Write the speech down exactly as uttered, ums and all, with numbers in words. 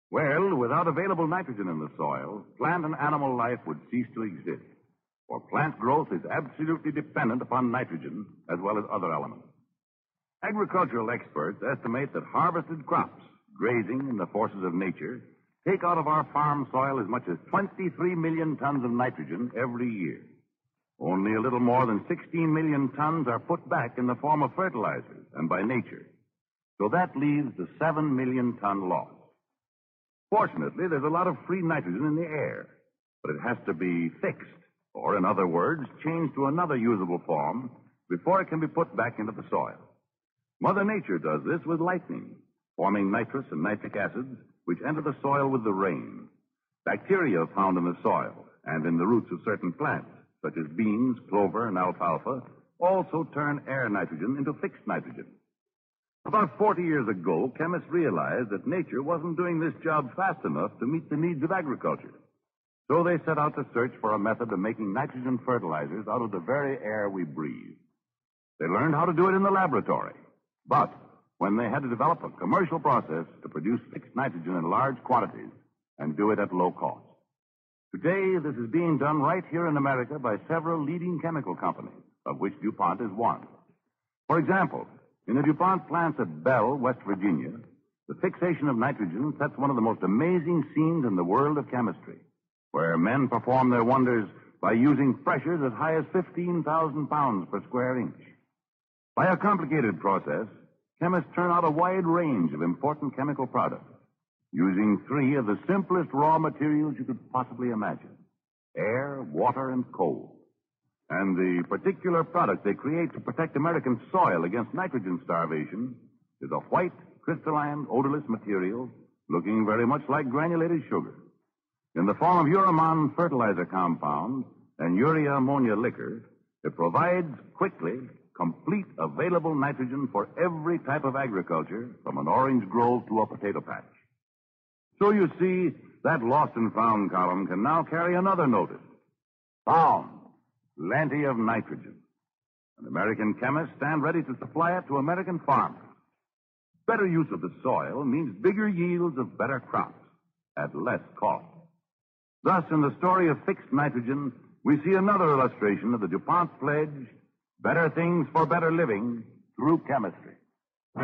Well, without available nitrogen in the soil, plant and animal life would cease to exist. For plant growth is absolutely dependent upon nitrogen as well as other elements. Agricultural experts estimate that harvested crops, grazing in the forces of nature, take out of our farm soil as much as twenty-three million tons of nitrogen every year. Only a little more than sixteen million tons are put back in the form of fertilizers and by nature. So that leaves the seven million ton loss. Fortunately, there's a lot of free nitrogen in the air, but it has to be fixed, or in other words, changed to another usable form before it can be put back into the soil. Mother Nature does this with lightning, forming nitrous and nitric acids which enter the soil with the rain. Bacteria found in the soil and in the roots of certain plants, such as beans, clover, and alfalfa, also turn air nitrogen into fixed nitrogen. About forty years ago, chemists realized that nature wasn't doing this job fast enough to meet the needs of agriculture. So they set out to search for a method of making nitrogen fertilizers out of the very air we breathe. They learned how to do it in the laboratory. But when they had to develop a commercial process to produce fixed nitrogen in large quantities and do it at low cost. Today, this is being done right here in America by several leading chemical companies, of which DuPont is one. For example, in the DuPont plants at Bell, West Virginia, the fixation of nitrogen sets one of the most amazing scenes in the world of chemistry, where men perform their wonders by using pressures as high as fifteen thousand pounds per square inch. By a complicated process, chemists turn out a wide range of important chemical products, using three of the simplest raw materials you could possibly imagine: air, water, and coal. And the particular product they create to protect American soil against nitrogen starvation is a white, crystalline, odorless material looking very much like granulated sugar. In the form of Uramon fertilizer compound and urea ammonia liquor, it provides quickly complete available nitrogen for every type of agriculture, from an orange grove to a potato patch. So you see, that lost and found column can now carry another notice. Found. Plenty of nitrogen. And American chemists stand ready to supply it to American farmers. Better use of the soil means bigger yields of better crops at less cost. Thus, in the story of fixed nitrogen, we see another illustration of the DuPont pledge: better things for better living through chemistry.